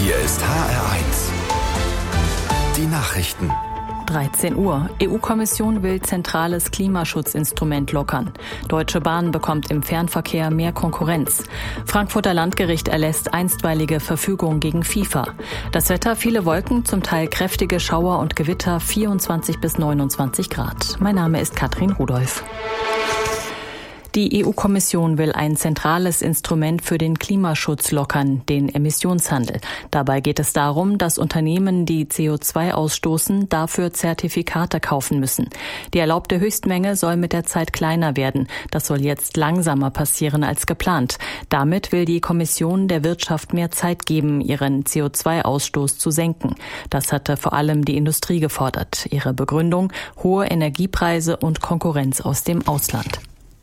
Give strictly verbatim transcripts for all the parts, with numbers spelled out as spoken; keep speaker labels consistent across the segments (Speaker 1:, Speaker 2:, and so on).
Speaker 1: Hier ist H R eins. Die Nachrichten.
Speaker 2: dreizehn Uhr. E U-Kommission will zentrales Klimaschutzinstrument lockern. Deutsche Bahn bekommt im Fernverkehr mehr Konkurrenz. Frankfurter Landgericht erlässt einstweilige Verfügung gegen FIFA. Das Wetter, viele Wolken, zum Teil kräftige Schauer und Gewitter, vierundzwanzig bis neunundzwanzig Grad. Mein Name ist Katrin Rudolph. Die E U-Kommission will ein zentrales Instrument für den Klimaschutz lockern, den Emissionshandel. Dabei geht es darum, dass Unternehmen, die C O zwei ausstoßen, dafür Zertifikate kaufen müssen. Die erlaubte Höchstmenge soll mit der Zeit kleiner werden. Das soll jetzt langsamer passieren als geplant. Damit will die Kommission der Wirtschaft mehr Zeit geben, ihren C O zwei Ausstoß zu senken. Das hatte vor allem die Industrie gefordert. Ihre Begründung: hohe Energiepreise und Konkurrenz aus dem Ausland.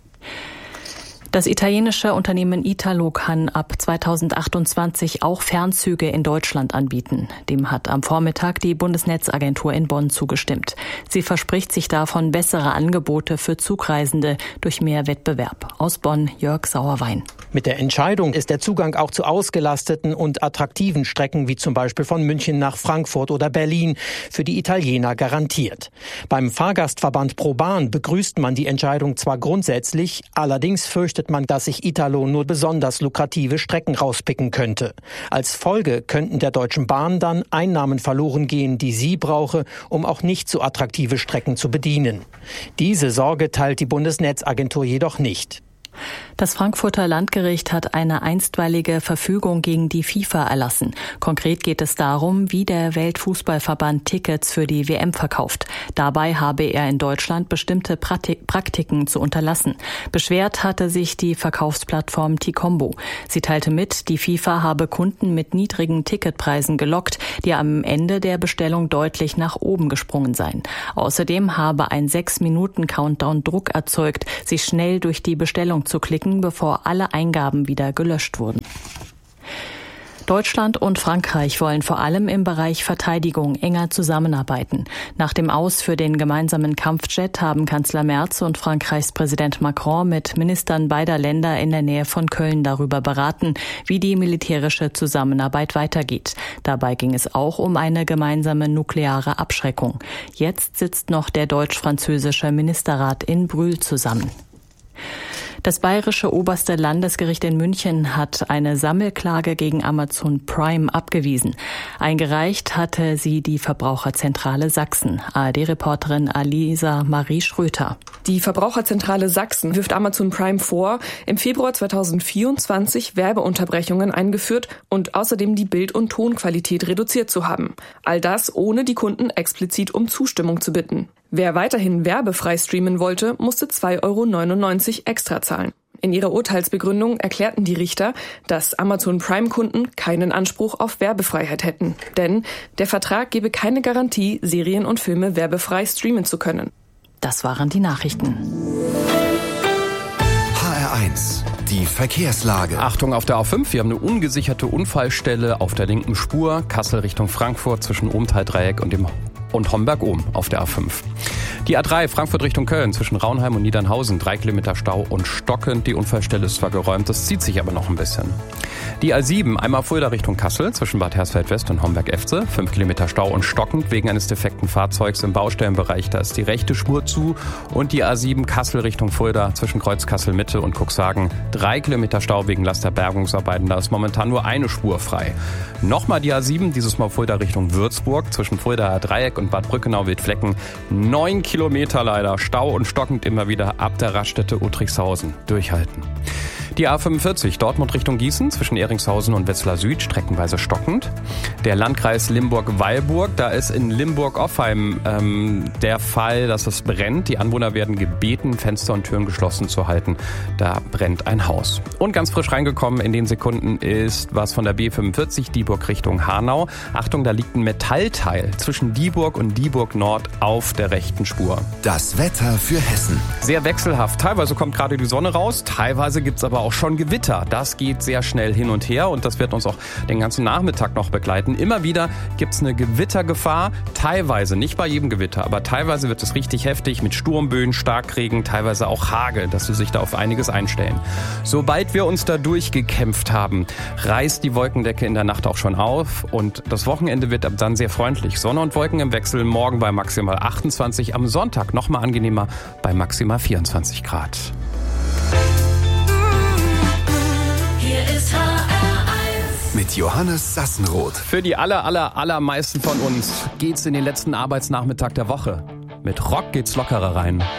Speaker 2: Das italienische Unternehmen Italo kann ab zweitausendachtundzwanzig auch Fernzüge in Deutschland anbieten. Dem hat am Vormittag die Bundesnetzagentur in Bonn zugestimmt. Sie verspricht sich davon bessere Angebote für Zugreisende durch mehr Wettbewerb. Aus Bonn, Jörg Sauerwein.
Speaker 3: Mit der Entscheidung ist der Zugang auch zu ausgelasteten und attraktiven Strecken wie zum Beispiel von München nach Frankfurt oder Berlin für die Italiener garantiert. Beim Fahrgastverband ProBahn begrüßt man die Entscheidung zwar grundsätzlich, allerdings fürchtet man, dass sich Italo nur besonders lukrative Strecken rauspicken könnte. Als Folge könnten der Deutschen Bahn dann Einnahmen verloren gehen, die sie brauche, um auch nicht so attraktive Strecken zu bedienen. Diese Sorge teilt die Bundesnetzagentur jedoch nicht.
Speaker 2: Das Frankfurter Landgericht hat eine einstweilige Verfügung gegen die FIFA erlassen. Konkret geht es darum, wie der Weltfußballverband Tickets für die W M verkauft. Dabei habe er in Deutschland bestimmte Praktiken zu unterlassen. Beschwert hatte sich die Verkaufsplattform Ticombo. Sie teilte mit, die FIFA habe Kunden mit niedrigen Ticketpreisen gelockt, die am Ende der Bestellung deutlich nach oben gesprungen seien. Außerdem habe ein sechs Minuten Countdown Druck erzeugt, sich schnell durch die Bestellung zu klicken, bevor alle Eingaben wieder gelöscht wurden. Deutschland und Frankreich wollen vor allem im Bereich Verteidigung enger zusammenarbeiten. Nach dem Aus für den gemeinsamen Kampfjet haben Kanzler Merz und Frankreichs Präsident Macron mit Ministern beider Länder in der Nähe von Köln darüber beraten, wie die militärische Zusammenarbeit weitergeht. Dabei ging es auch um eine gemeinsame nukleare Abschreckung. Jetzt sitzt noch der deutsch-französische Ministerrat in Brühl zusammen. Das bayerische oberste Landesgericht in München hat eine Sammelklage gegen Amazon Prime abgewiesen. Eingereicht hatte sie die Verbraucherzentrale Sachsen. A R D-Reporterin Alisa Marie Schröter.
Speaker 4: Die Verbraucherzentrale Sachsen wirft Amazon Prime vor, im Februar zweitausendvierundzwanzig Werbeunterbrechungen eingeführt und außerdem die Bild- und Tonqualität reduziert zu haben. All das, ohne die Kunden explizit um Zustimmung zu bitten. Wer weiterhin werbefrei streamen wollte, musste zwei Euro neunundneunzig extra zahlen. In ihrer Urteilsbegründung erklärten die Richter, dass Amazon Prime-Kunden keinen Anspruch auf Werbefreiheit hätten. Denn der Vertrag gebe keine Garantie, Serien und Filme werbefrei streamen zu können.
Speaker 2: Das waren die Nachrichten.
Speaker 1: H R eins. Die Verkehrslage.
Speaker 5: Achtung auf der A fünf, wir haben eine ungesicherte Unfallstelle auf der linken Spur, Kassel Richtung Frankfurt zwischen Ohmtal-Dreieck und dem und Homberg-Ohm auf der A fünf. Die A drei, Frankfurt Richtung Köln, zwischen Raunheim und Niedernhausen, drei Kilometer Stau und stockend. Die Unfallstelle ist zwar geräumt, das zieht sich aber noch ein bisschen. Die A sieben, einmal Fulda Richtung Kassel, zwischen Bad Hersfeld-West und Homberg-Efze, fünf Kilometer Stau und stockend wegen eines defekten Fahrzeugs im Baustellenbereich. Da ist die rechte Spur zu. Und die A sieben, Kassel Richtung Fulda, zwischen Kreuz Kassel-Mitte und Cuxhagen, drei Kilometer Stau wegen Lasterbergungsarbeiten. Da ist momentan nur eine Spur frei. Nochmal die A sieben, dieses Mal Fulda Richtung Würzburg, zwischen Fuldaer Dreieck und Bad Brückenau-Wildflecken, neun Kilometer leider, Stau und stockend immer wieder ab der Raststätte Uttrichshausen. Durchhalten. Die A fünfundvierzig, Dortmund Richtung Gießen, zwischen Eringshausen und Wetzlar Süd, streckenweise stockend. Der Landkreis Limburg-Weilburg, da ist in Limburg-Offheim ähm, der Fall, dass es brennt. Die Anwohner werden gebeten, Fenster und Türen geschlossen zu halten. Da brennt ein Haus. Und ganz frisch reingekommen in den Sekunden ist was von der B fünfundvierzig, Dieburg Richtung Hanau. Achtung, da liegt ein Metallteil zwischen Dieburg und Dieburg Nord auf der rechten Spur.
Speaker 1: Das Wetter für Hessen.
Speaker 5: Sehr wechselhaft. Teilweise kommt gerade die Sonne raus, teilweise gibt's aber aber auch schon Gewitter. Das geht sehr schnell hin und her und das wird uns auch den ganzen Nachmittag noch begleiten. Immer wieder gibt es eine Gewittergefahr, teilweise, nicht bei jedem Gewitter, aber teilweise wird es richtig heftig mit Sturmböen, Starkregen, teilweise auch Hagel, dass Sie sich da auf einiges einstellen. Sobald wir uns da durchgekämpft haben, reißt die Wolkendecke in der Nacht auch schon auf und das Wochenende wird ab dann sehr freundlich. Sonne und Wolken im Wechsel, morgen bei maximal achtundzwanzig, am Sonntag noch mal angenehmer bei maximal vierundzwanzig Grad.
Speaker 1: Hier ist H R eins mit Johannes Sassenroth.
Speaker 5: Für die aller, aller, allermeisten von uns geht's in den letzten Arbeitsnachmittag der Woche. Mit Rock geht's lockerer rein.